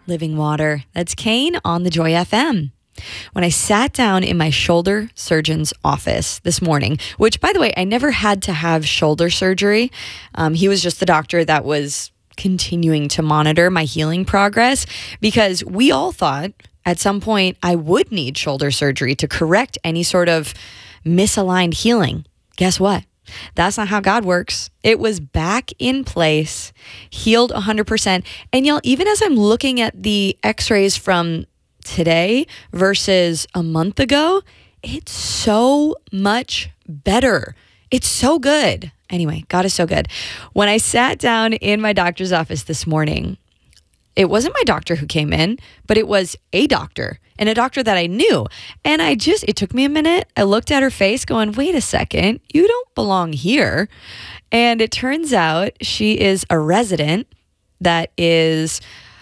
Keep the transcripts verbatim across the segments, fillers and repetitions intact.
Living Water. That's Kane on the Joy F M. When I sat down in my shoulder surgeon's office this morning, which, by the way, I never had to have shoulder surgery. Um, he was just the doctor that was continuing to monitor my healing progress, because we all thought at some point I would need shoulder surgery to correct any sort of misaligned healing. Guess what? That's not how God works. It was back in place, healed one hundred percent. And y'all, even as I'm looking at the x-rays from today versus a month ago, it's so much better. It's so good. Anyway, God is so good. When I sat down in my doctor's office this morning, it wasn't my doctor who came in, but it was a doctor, and a doctor that I knew. And I just, it took me a minute. I looked at her face going, wait a second, you don't belong here. And it turns out she is a resident that is,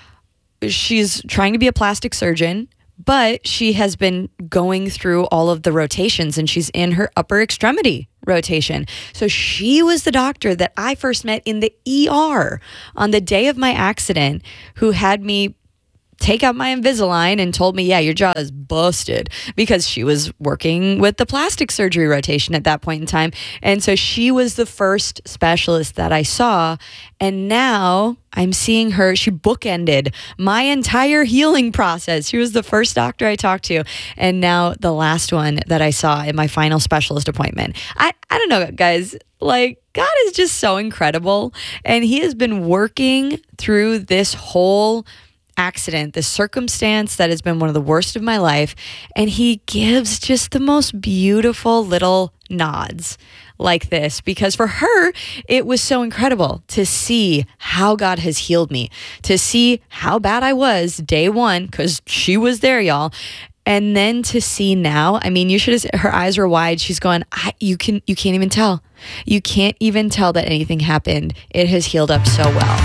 she's trying to be a plastic surgeon, but she has been going through all of the rotations, and she's in her upper extremity rotation. So she was the doctor that I first met in the E R on the day of my accident, who had me take out my Invisalign and told me, yeah, your jaw is busted, because she was working with the plastic surgery rotation at that point in time. And so she was the first specialist that I saw. And now I'm seeing her. She bookended my entire healing process. She was the first doctor I talked to, and now the last one that I saw in my final specialist appointment. I, I don't know, guys, like, God is just so incredible. And he has been working through this whole accident, this circumstance that has been one of the worst of my life. And he gives just the most beautiful little nods like this, because for her, it was so incredible to see how God has healed me, to see how bad I was day one, because she was there, y'all. And then to see now, I mean, you should have, her eyes were wide. She's going, I, you can, you can't even tell. You can't even tell that anything happened. It has healed up so well.